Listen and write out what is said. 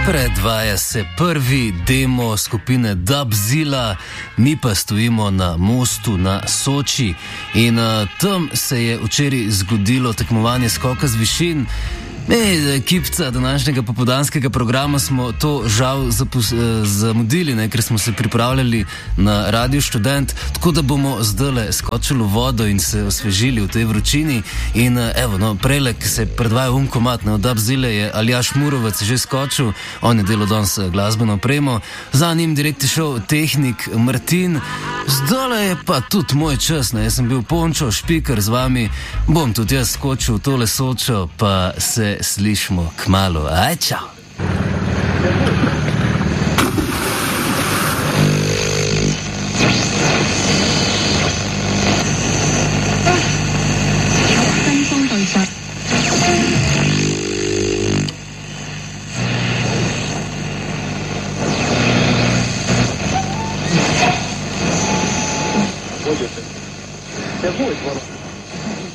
Predvaja se prvi demo skupine Dubzilla, mi pa stojimo na mostu na Soči in tam se je včeraj zgodilo tekmovanje skoka z višin. Ekipca današnjega popoldanskega programa smo to žal zamudili, ker smo se pripravljali na Radio Študent, tako da bomo zdajle skočili v vodo in se osvežili v tej vročini. In prejle, ki se je predvajal komad, od Dubzille je Aljaž Murovec že skočil, on je delal danes glasbeno opremo, za njim direkt je šel tehnik Martin, zdajle je pa tudi moj čas, jaz sem bil Pončo, Špiker z vami, bom tudi jaz skočil v tole Sočo, pa se slišmo kmalu. Aj, čau! Я будет,